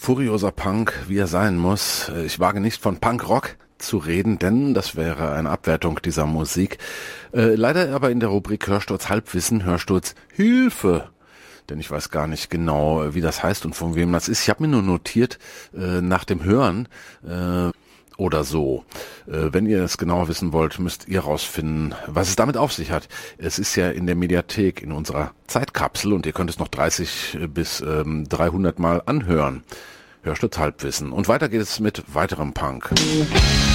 Furioser Punk, wie er sein muss. Ich wage nicht von Punkrock zu reden, denn das wäre eine Abwertung dieser Musik. Leider aber in der Rubrik Hörsturz Halbwissen, Hörsturz Hilfe. Denn ich weiß gar nicht genau, wie das heißt und von wem das ist. Ich habe mir nur notiert, nach dem Hören oder so. Wenn ihr es genauer wissen wollt, müsst ihr rausfinden, was es damit auf sich hat. Es ist ja in der Mediathek, in unserer Zeitkapsel, und ihr könnt es noch 30 bis 300 Mal anhören. Hörsturz Halbwissen. Und weiter geht es mit weiterem Punk.